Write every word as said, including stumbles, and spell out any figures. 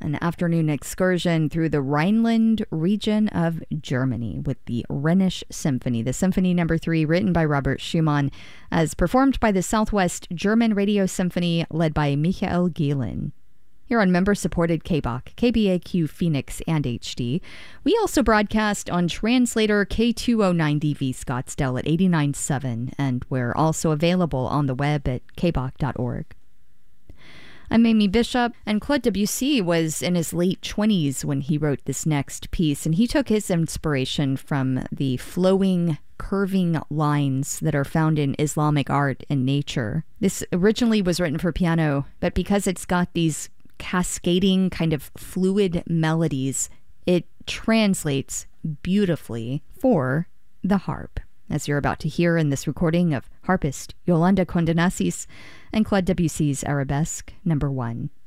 an afternoon excursion through the Rhineland region of Germany with the Rhenish Symphony, the Symphony Number Three, written by Robert Schumann, as performed by the Southwest German Radio Symphony, led by Michael Gehlen. Here on member-supported K B O C, K B A Q Phoenix, and H D. We also broadcast on translator K two oh nine D V Scottsdale at eighty-nine point seven, and we're also available on the web at k b o c dot org. I'm Amy Bishop, and Claude Debussy was in his late twenties when he wrote this next piece, and he took his inspiration from the flowing, curving lines that are found in Islamic art and nature. This originally was written for piano, but because it's got these cascading kind of fluid melodies, it translates beautifully for the harp, as you're about to hear in this recording of harpist Yolanda Condenasis and Claude Debussy's Arabesque Number One.